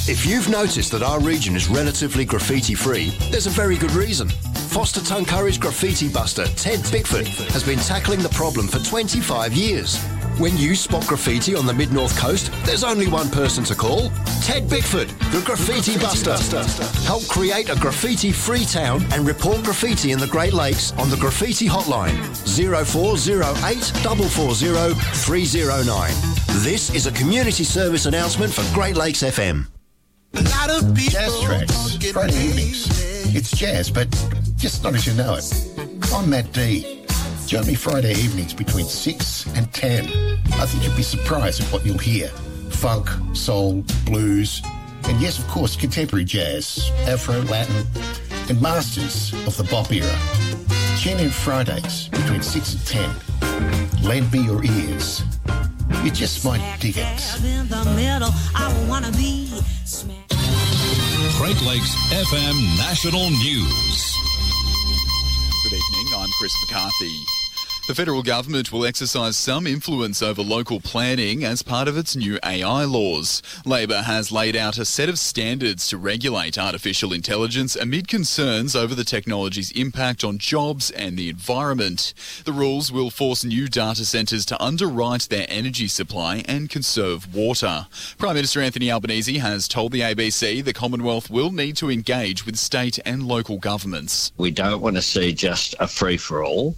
If you've noticed that our region is relatively graffiti-free, there's a very good reason. Foster Tuncurry's graffiti buster, Ted Bickford, has been tackling the problem for 25 years. When you spot graffiti on the Mid-North Coast, there's only one person to call. Ted Bickford, the Graffiti Buster. Help create a graffiti-free town and report graffiti in the Great Lakes on the Graffiti Hotline, 0408 440 309. This is a community service announcement for Great Lakes FM. Jazz Tracks, Friday evenings. It's jazz, but just not as you know it. I'm Matt D. Join me Friday evenings between 6 and 10. I think you'll be surprised at what you'll hear. Funk, soul, blues, and yes, of course, contemporary jazz, Afro, Latin, and masters of the bop era. Tune in Fridays between 6 and 10. Lend me your ears. You just might dig it. Great Lakes FM National News. Good evening, I'm Chris McCarthy. The federal government will exercise some influence over local planning as part of its new AI laws. Labor has laid out a set of standards to regulate artificial intelligence amid concerns over the technology's impact on jobs and the environment. The rules will force new data centres to underwrite their energy supply and conserve water. Prime Minister Anthony Albanese has told the ABC the Commonwealth will need to engage with state and local governments. We don't want to see just a free-for-all.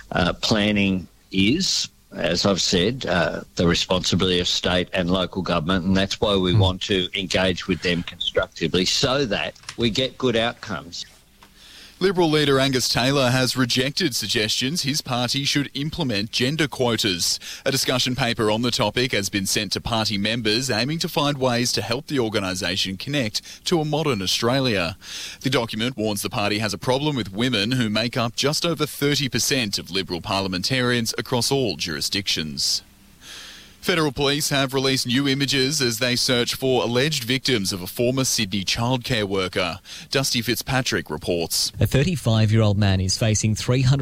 Planning is, as I've said, the responsibility of state and local government, and that's why we want to engage with them constructively so that we get good outcomes. Liberal leader Angus Taylor has rejected suggestions his party should implement gender quotas. A discussion paper on the topic has been sent to party members aiming to find ways to help the organisation connect to a modern Australia. The document warns the party has a problem with women who make up just over 30% of Liberal parliamentarians across all jurisdictions. Federal police have released new images as they search for alleged victims of a former Sydney childcare worker. Dusty Fitzpatrick reports. A 35-year-old man is facing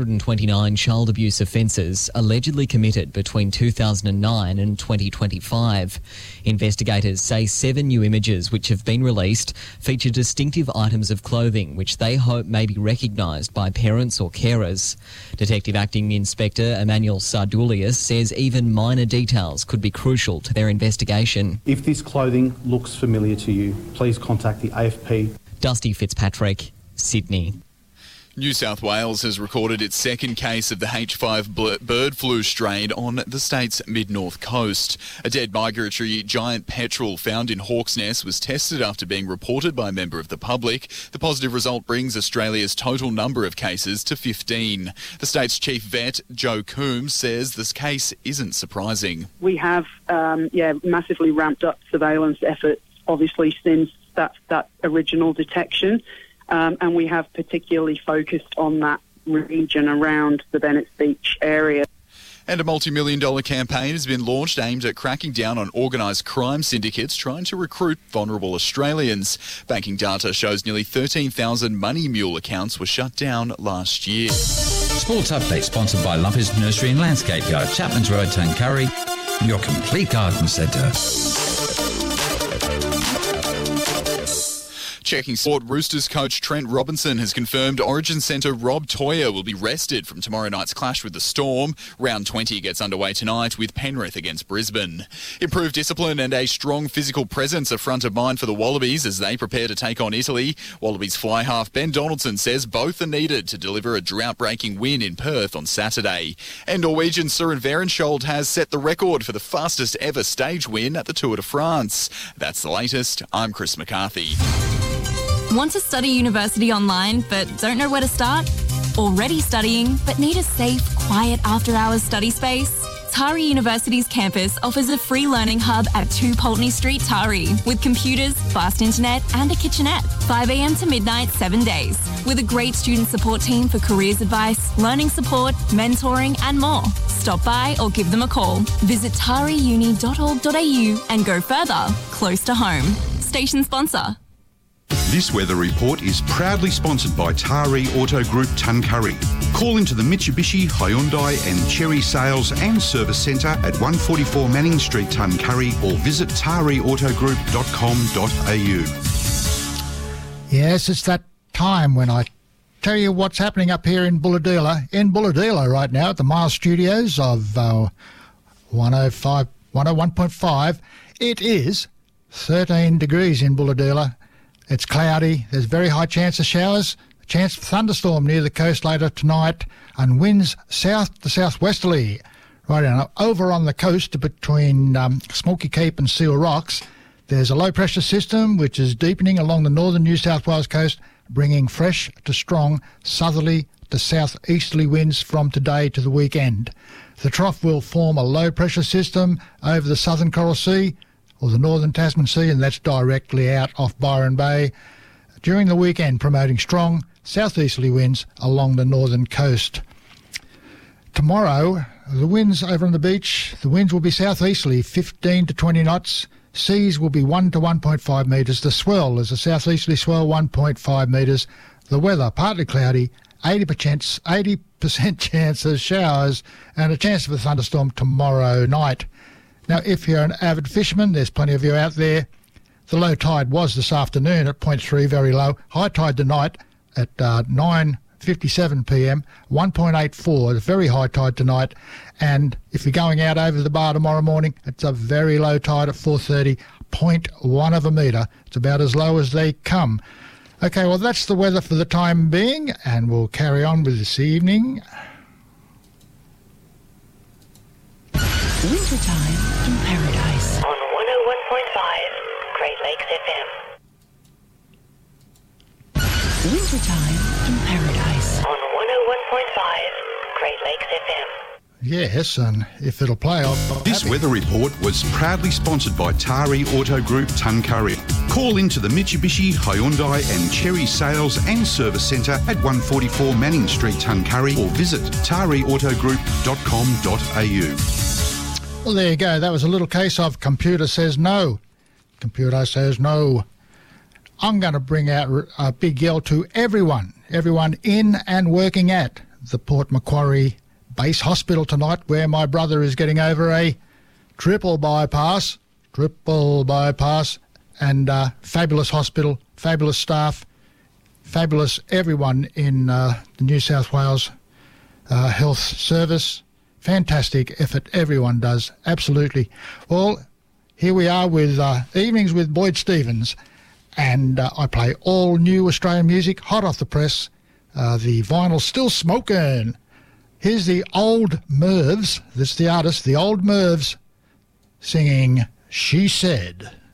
329 child abuse offences allegedly committed between 2009 and 2025. Investigators say 7 new images which have been released feature distinctive items of clothing which they hope may be recognised by parents or carers. Detective Acting Inspector Emmanuel Sardulius says even minor details could be crucial to their investigation. If this clothing looks familiar to you, please contact the AFP. Dusty Fitzpatrick, Sydney. New South Wales has recorded its second case of the H5 bird flu strain on the state's mid-north coast. A dead migratory giant petrel found in Hawk's Nest was tested after being reported by a member of the public. The positive result brings Australia's total number of cases to 15. The state's chief vet, Joe Coombs, says this case isn't surprising. We have massively ramped up surveillance efforts, obviously, since that original detection. And we have particularly focused on that region around the Bennetts Beach area. And a multi-million-dollar campaign has been launched aimed at cracking down on organised crime syndicates trying to recruit vulnerable Australians. Banking data shows nearly 13,000 Money Mule accounts were shut down last year. Sports Update sponsored by Lumpers Nursery and Landscape Yard, Chapman's Road, Tuncurry, your complete garden centre. Checking sport, Roosters coach Trent Robinson has confirmed Origin centre Rob Toyer will be rested from tomorrow night's clash with the Storm. Round 20 gets underway tonight with Penrith against Brisbane. Improved discipline and a strong physical presence are front of mind for the Wallabies as they prepare to take on Italy. Wallabies fly half Ben Donaldson says both are needed to deliver a drought-breaking win in Perth on Saturday. And Norwegian Søren Verensholt has set the record for the fastest ever stage win at the Tour de France. That's the latest. I'm Chris McCarthy. Want to study university online but don't know where to start? Already studying but need a safe, quiet after-hours study space? Tari University's campus offers a free learning hub at 2 Pulteney Street, Tari, with computers, fast internet and a kitchenette. 5 a.m. to midnight, 7 days. With a great student support team for careers advice, learning support, mentoring and more. Stop by or give them a call. Visit tariuni.org.au and go further, close to home. Station sponsor. This weather report is proudly sponsored by Tari Auto Group Tuncurry. Call into the Mitsubishi, Hyundai and Cherry Sales and Service Centre at 144 Manning Street, Tuncurry, or visit tariautogroup.com.au. Yes, it's that time when I tell you what's happening up here in Bulahdelah. In Bulahdelah right now at the Miles Studios of 101.5. It is 13 degrees in Bulahdelah. It's cloudy. There's very high chance of showers, a chance of thunderstorm near the coast later tonight, and winds south to southwesterly. Right now, over on the coast between Smoky Cape and Seal Rocks, there's a low-pressure system which is deepening along the northern New South Wales coast, bringing fresh to strong southerly to southeasterly winds from today to the weekend. The trough will form a low-pressure system over the southern Coral Sea or the northern Tasman Sea, and that's directly out off Byron Bay during the weekend, promoting strong southeasterly winds along the northern coast. Tomorrow, the winds over on the beach, the winds will be southeasterly, 15 to 20 knots. Seas will be 1 to 1.5 metres. The swell is a southeasterly swell, 1.5 metres. The weather, partly cloudy, 80% chance of showers and a chance of a thunderstorm tomorrow night. Now, if you're an avid fisherman, there's plenty of you out there. The low tide was this afternoon at 0.3, very low. High tide tonight at 9:57 p.m, 1.84, very high tide tonight. And if you're going out over the bar tomorrow morning, it's a very low tide at 4:30, 0.1 of a metre. It's about as low as they come. Okay, well, that's the weather for the time being, and we'll carry on with this evening. Wintertime in Paradise on 101.5 Great Lakes FM. Wintertime in Paradise on 101.5 Great Lakes FM. Yes, and if it'll play, I'll This weather report was proudly sponsored by Tari Auto Group Tuncurry. Call into the Mitsubishi, Hyundai and Cherry Sales and Service Centre at 144 Manning Street, Tuncurry, or visit tariautogroup.com.au. Well, there you go. That was a little case of computer says no. Computer says no. I'm going to bring out a big yell to everyone in and working at the Port Macquarie Base Hospital tonight, where my brother is getting over a triple bypass, and fabulous hospital, fabulous staff, fabulous everyone in the New South Wales Health Service. Fantastic effort everyone does, absolutely. Well, here we are with Evenings with Boyd Stevens, and I play all new Australian music, hot off the press, the vinyl still smoking. Here's the Old Mervs, that's the artist, the Old Mervs, singing She Said.